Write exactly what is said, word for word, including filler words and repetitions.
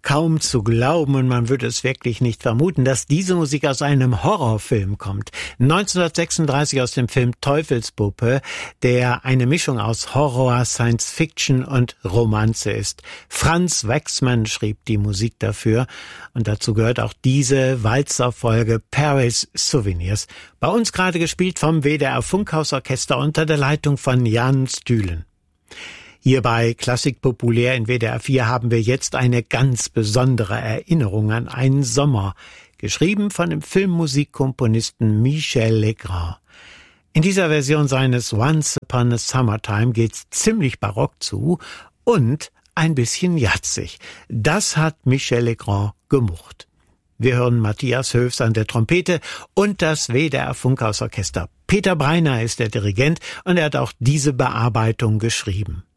kaum zu glauben und man würde es wirklich nicht vermuten, dass diese Musik aus einem Horrorfilm kommt. neunzehnhundertsechsunddreißig aus dem Film Teufelspuppe, der eine Mischung aus Horror, Science Fiction und Romanze ist. Franz Waxman schrieb die Musik dafür und dazu gehört auch diese Walzerfolge Paris Souvenirs. Bei uns gerade gespielt vom W D R Funkhausorchester unter der Leitung von Jan Stühlen. Hier bei Klassik Populär in W D R vier haben wir jetzt eine ganz besondere Erinnerung an einen Sommer, geschrieben von dem Filmmusikkomponisten Michel Legrand. In dieser Version seines Once Upon a Summertime geht's ziemlich barock zu und ein bisschen jatzig. Das hat Michel Legrand gemocht. Wir hören Matthias Höfs an der Trompete und das W D R Funkhausorchester. Peter Breiner ist der Dirigent und er hat auch diese Bearbeitung geschrieben.